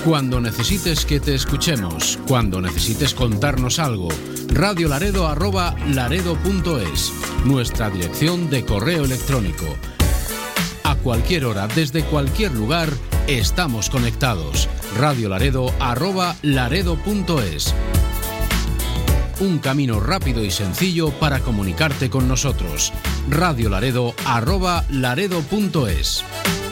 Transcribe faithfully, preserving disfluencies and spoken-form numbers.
Cuando necesites que te escuchemos, cuando necesites contarnos algo, Radio Laredo arroba laredo punto es, nuestra dirección de correo electrónico. A cualquier hora, desde cualquier lugar, estamos conectados. Radio Laredo arroba laredo punto es. Un camino rápido y sencillo para comunicarte con nosotros. Radio Laredo arroba laredo punto es.